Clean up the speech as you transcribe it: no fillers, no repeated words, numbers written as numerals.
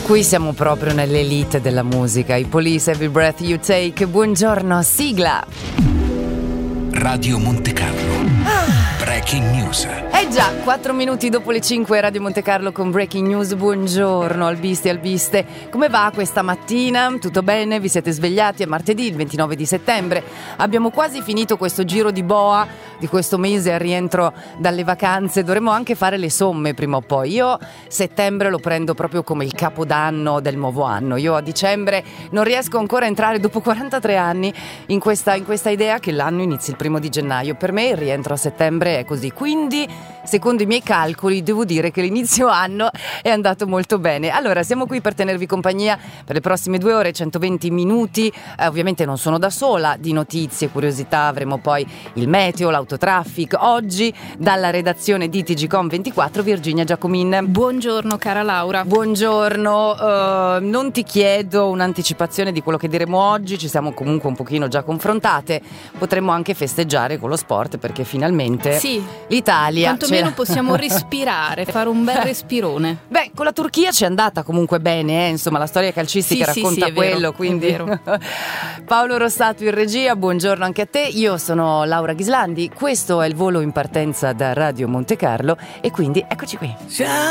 Qui siamo proprio nell'elite della musica. I Police, Every Breath You Take. Buongiorno, sigla. Radio Monte Carlo. Breaking News. Già, 4 minuti dopo le 5, Radio Monte Carlo con Breaking News. Buongiorno albisti e albiste. Come va questa mattina? Tutto bene? Vi siete svegliati? È martedì, il 29 di settembre. Abbiamo quasi finito questo giro di boa di questo mese al rientro dalle vacanze. Dovremmo anche fare le somme prima o poi. Io settembre lo prendo proprio come il capodanno del nuovo anno. Io a dicembre non riesco ancora a entrare dopo 43 anni in questa idea che l'anno inizi il 1 di gennaio. Per me il rientro a settembre è così. Quindi, secondo i miei calcoli, devo dire che l'inizio anno è andato molto bene. Allora, siamo qui per tenervi compagnia per le prossime 2 ore, 120 minuti. Ovviamente non sono da sola, di notizie, curiosità, avremo poi il meteo, l'autotraffic. Oggi, dalla redazione di TGcom24, Virginia Giacomin. Buongiorno cara Laura. Buongiorno, non ti chiedo un'anticipazione di quello che diremo oggi, ci siamo comunque un pochino già confrontate. Potremmo anche festeggiare con lo sport, perché finalmente sì, l'Italia quantomeno possiamo respirare, fare un bel respirone. Beh, con la Turchia ci è andata comunque bene, insomma la storia calcistica racconta quello, vero, quindi è vero. Paolo Rossato in regia, buongiorno anche a te. Io sono Laura Ghislandi, questo è il volo in partenza da Radio Monte Carlo e quindi eccoci qui.